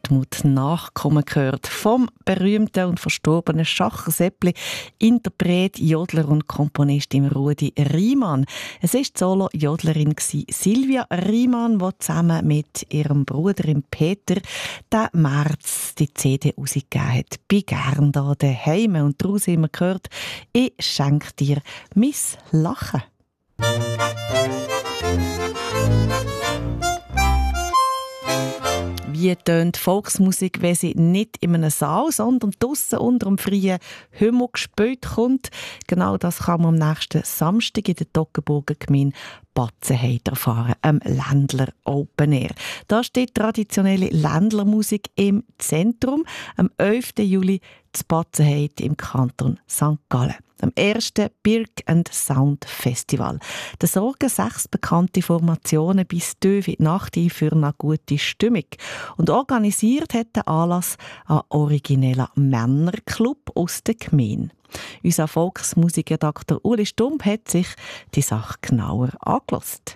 Hartmut Nachkommen gehört. Vom berühmten und verstorbenen Schacher-Seppli, Interpret, Jodler und Komponist im Rudi Riemann. Es war die Solo-Jodlerin Silvia Riemann, die zusammen mit ihrem Bruder Peter den März die CD rausgegeben hat. «Bin gern da daheim». Und daraus haben wir gehört, «Ich schenke dir mein Lachen». Wie tönt Volksmusik, wenn sie nicht in einem Saal, sondern draussen unter dem freien Himmel gespielt kommt? Genau das kann man am nächsten Samstag in der Toggenburger Gemeinde Batzenheide erfahren, am Ländler Open Air. Da steht traditionelle Ländlermusik im Zentrum. Am 11. Juli zu Batzenheide im Kanton St. Gallen. Am 1. Birk and Sound Festival. Da sorgen 6 bekannte Formationen bis tief in die Nacht ein für eine gute Stimmung. Und organisiert hat der Anlass ein origineller Männerclub aus der Gemeinde. Unser Volksmusikredakteur Uli Stump hat sich die Sache genauer angehört.